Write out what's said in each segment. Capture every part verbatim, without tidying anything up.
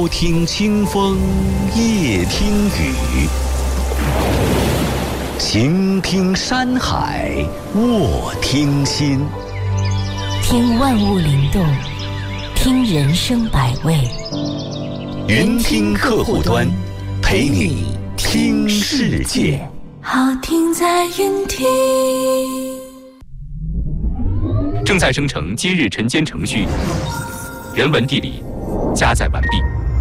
听清风，夜听雨，晴听山海，卧听心。 听万物灵动，听人生百味。 云听客户端，陪你听世界。 好听在云听。 正在生成今日晨间程序，人文地理加载完毕。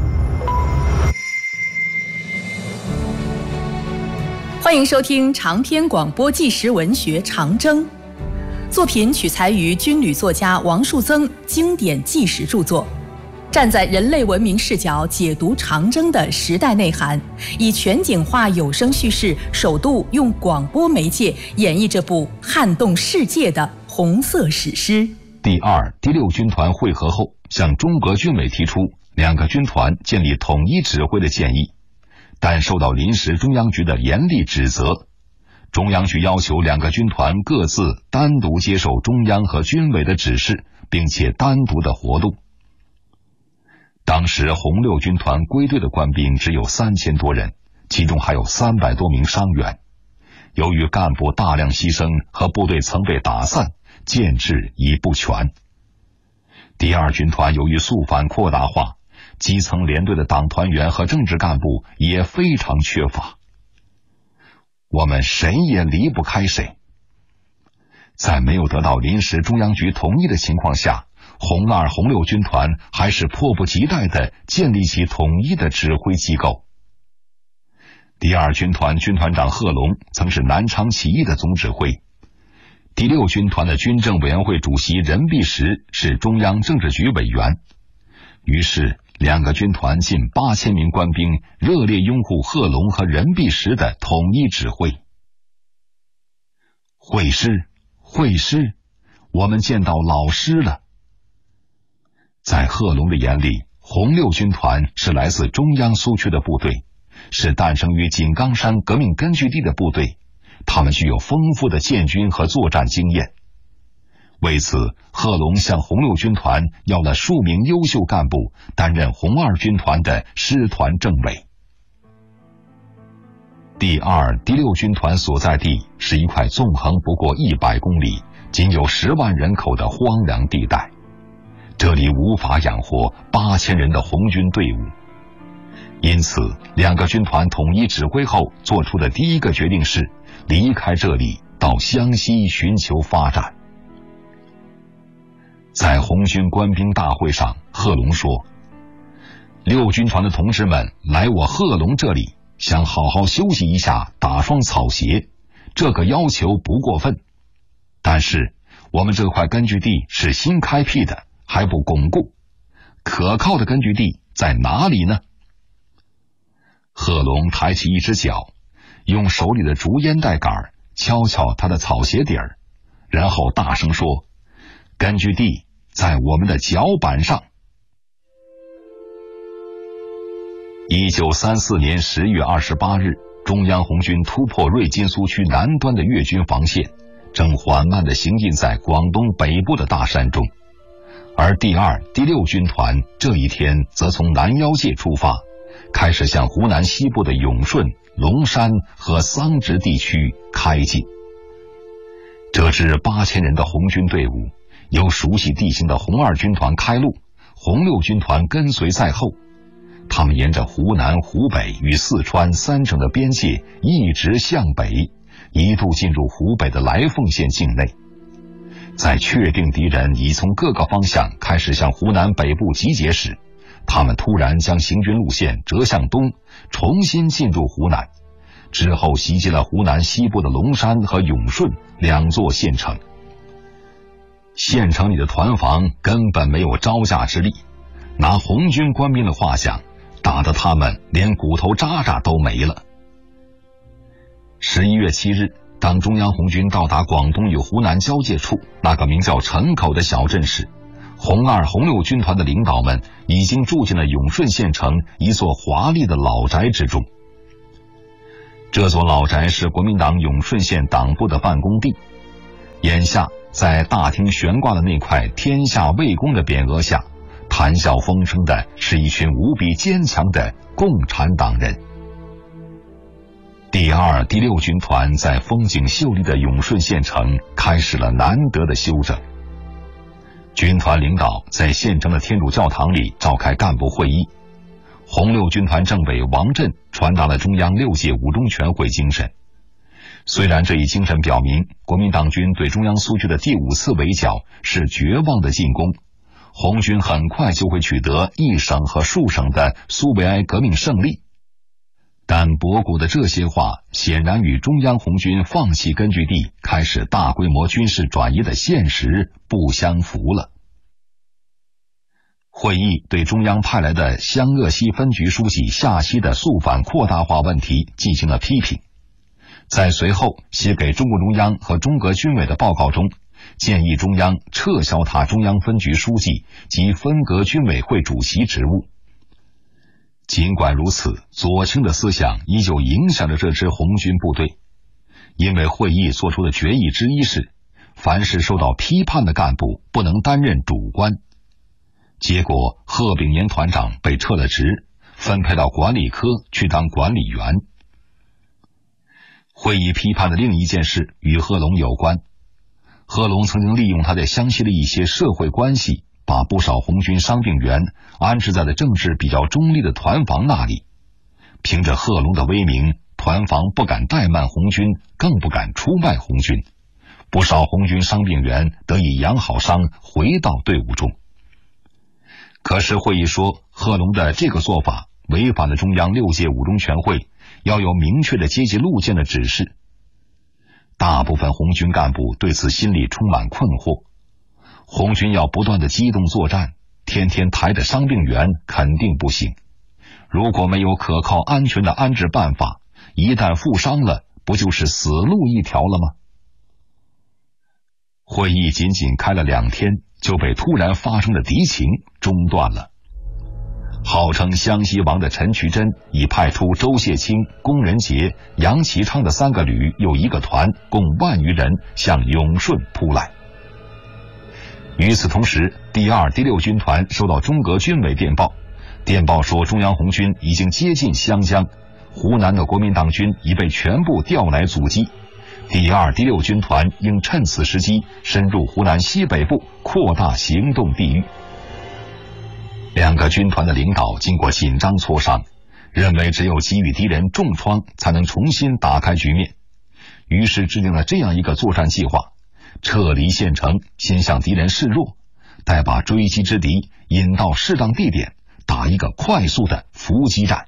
欢迎收听长篇广播纪实文学《长征》，作品取材于军旅作家王树增经典纪实著作，站在人类文明视角解读长征的时代内涵，以全景化有声叙事，首度用广播媒介演绎这部撼动世界的红色史诗。 第二、第六军团会合后，向中国军委提出两个军团建立统一指挥的建议，但受到临时中央局的严厉指责。中央局要求两个军团各自单独接受中央和军委的指示，并且单独的活动。当时红六军团归队的官兵只有三千多人，其中还有三百多名伤员。由于干部大量牺牲和部队曾被打散，建制已不全。第二军团由于肃反扩大化，基层连队的党团员和政治干部也非常缺乏，我们谁也离不开谁。在没有得到临时中央局同意的情况下，红二、红六军团还是迫不及待地建立起统一的指挥机构。第二军团军团长贺龙曾是南昌起义的总指挥，第六军团的军政委员会主席任弼时是中央政治局委员。于是两个军团近八千名官兵热烈拥护贺龙和任弼时的统一指挥。会师，会师，我们见到老师了。在贺龙的眼里，红六军团是来自中央苏区的部队，是诞生于井冈山革命根据地的部队，他们具有丰富的建军和作战经验。为此，贺龙向红六军团要了数名优秀干部担任红二军团的师团政委。第二、第六军团所在地是一块纵横不过一百公里、仅有十万人口的荒凉地带，这里无法养活八千人的红军队伍。因此，两个军团统一指挥后做出的第一个决定是离开这里，到湘西寻求发展。在红军官兵大会上，贺龙说，六军团的同志们来我贺龙这里，想好好休息一下，打双草鞋，这个要求不过分。但是我们这块根据地是新开辟的，还不巩固，可靠的根据地在哪里呢？贺龙抬起一只脚，用手里的竹烟袋杆敲敲他的草鞋底儿，然后大声说，根据地在我们的脚板上。一九三四年十月二十八日，中央红军突破瑞金苏区南端的越军防线，正缓慢地行进在广东北部的大山中。而第二、第六军团这一天则从南腰界出发，开始向湖南西部的永顺、龙山和桑植地区开进。这支八千人的红军队伍由熟悉地形的红二军团开路，红六军团跟随在后。他们沿着湖南、湖北与四川三省的边界一直向北，一度进入湖北的来凤县境内。在确定敌人已从各个方向开始向湖南北部集结时，他们突然将行军路线折向东，重新进入湖南，之后袭击了湖南西部的龙山和永顺两座县城。县城里的团防根本没有招架之力，拿红军官兵的话讲，打得他们连骨头渣渣都没了。十一月七日，当中央红军到达广东与湖南交界处那个名叫城口的小镇时，红二、红六军团的领导们已经住进了永顺县城一座华丽的老宅之中。这座老宅是国民党永顺县党部的办公地，眼下在大厅悬挂的那块天下为公的匾额下，他谈笑风生的是一群无比坚强的共产党人。第二、第六军团在风景秀丽的永顺县城开始了难得的休整。军团领导在县城的天主教堂里召开干部会议，红六军团政委王震传达了中央六届五中全会精神。虽然这一精神表明国民党军对中央苏区的第五次围剿是绝望的进攻，红军很快就会取得一省和数省的苏维埃革命胜利，但博古的这些话显然与中央红军放弃根据地开始大规模军事转移的现实不相符了。会议对中央派来的湘鄂西分局书记夏曦的肃反扩大化问题进行了批评，在随后写给中共中央和中革军委的报告中，建议中央撤销他中央分局书记及分革军委会主席职务。尽管如此，左倾的思想依旧影响着这支红军部队，因为会议作出的决议之一是，凡是受到批判的干部不能担任主官。结果贺炳炎团长被撤了职，分配到管理科去当管理员。会议批判的另一件事与贺龙有关。贺龙曾经利用他在湘西的一些社会关系，把不少红军伤病员安置在了政治比较中立的团房那里。凭着贺龙的威名，团房不敢怠慢红军，更不敢出卖红军。不少红军伤病员得以养好伤，回到队伍中。可是会议说，贺龙的这个做法违反了中央六届五中全会要有明确的阶级路线的指示。大部分红军干部对此心里充满困惑。红军要不断的机动作战，天天抬着伤病员肯定不行。如果没有可靠安全的安置办法，一旦负伤了，不就是死路一条了吗？会议仅仅开了两天，就被突然发生的敌情中断了。号称湘西王的陈渠珍已派出周谢清、龚仁杰、杨其昌的三个旅又一个团，共万余人向永顺扑来。与此同时，第二、第六军团收到中革军委电报，电报说中央红军已经接近湘江，湖南的国民党军已被全部调来阻击。第二、第六军团应趁此时机深入湖南西北部，扩大行动地域。两个军团的领导经过紧张磋商，认为只有给予敌人重创才能重新打开局面，于是制定了这样一个作战计划：撤离县城，先向敌人示弱，待把追击之敌引到适当地点，打一个快速的伏击战。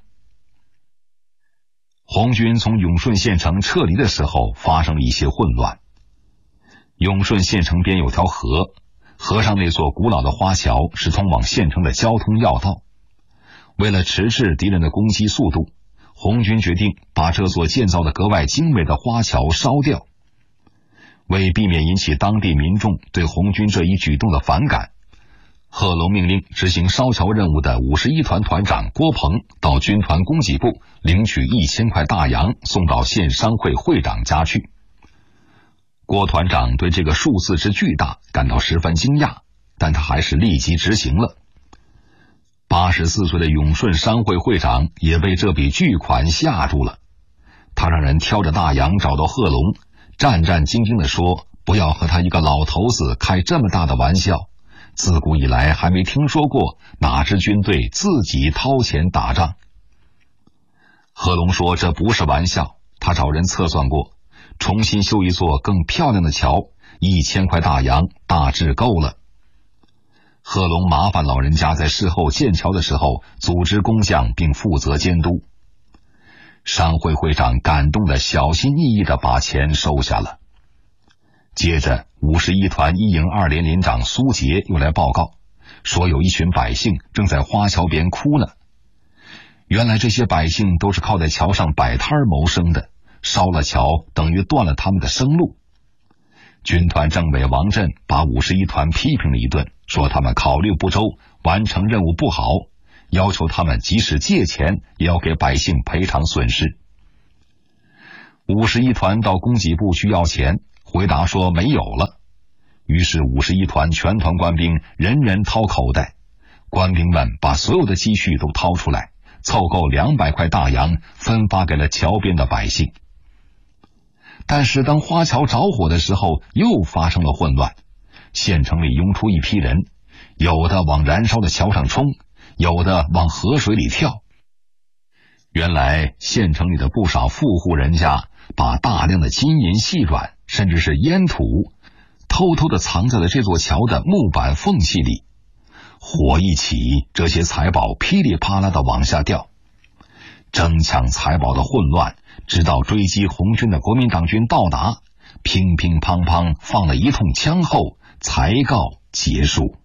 红军从永顺县城撤离的时候发生了一些混乱。永顺县城边有条河，河上那座古老的花桥是通往县城的交通要道。为了迟滞敌人的攻击速度，红军决定把这座建造的格外精美的花桥烧掉。为避免引起当地民众对红军这一举动的反感，贺龙命令执行烧桥任务的五十一团团长郭鹏到军团供给部领取一千块大洋，送到县商会会长家去。郭团长对这个数字之巨大感到十分惊讶，但他还是立即执行了。八十四岁的永顺商会会长也被这笔巨款吓住了，他让人挑着大洋找到贺龙，战战兢兢地说：“不要和他一个老头子开这么大的玩笑，自古以来还没听说过哪支军队自己掏钱打仗。”贺龙说这不是玩笑，他找人测算过，重新修一座更漂亮的桥，一千块大洋大致够了。贺龙麻烦老人家在事后建桥的时候组织工匠并负责监督。商会会长感动的小心翼翼地把钱收下了。接着五十一团一营二连连长苏杰又来报告，说有一群百姓正在花桥边哭呢。原来这些百姓都是靠在桥上摆摊谋生的，烧了桥等于断了他们的生路。军团政委王震把五十一团批评了一顿，说他们考虑不周，完成任务不好，要求他们即使借钱也要给百姓赔偿损失。五十一团到供给部去要钱，回答说没有了。于是五十一团全团官兵人人掏口袋， 官兵们把所有的积蓄都掏出来，凑够两百块大洋，分发给了桥边的百姓。但是当花桥着火的时候，又发生了混乱。县城里涌出一批人，有的往燃烧的桥上冲，有的往河水里跳。原来县城里的不少富户人家把大量的金银细软，甚至是烟土，偷偷地藏在了这座桥的木板缝隙里。火一起，这些财宝噼里啪啦地往下掉。争抢财宝的混乱，直到追击红军的国民党军到达，乒乒乓乓放了一通枪后，才告结束。